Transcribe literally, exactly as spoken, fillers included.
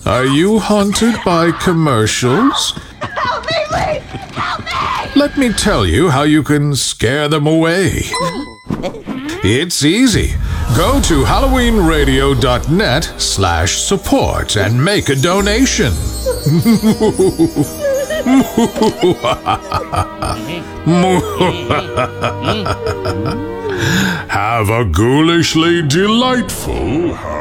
Are you haunted by commercials? Help me, please! Help me! Let me tell you how you can scare them away. It's easy. Go to halloweenradio.net slash support and make a donation. Have a ghoulishly delightful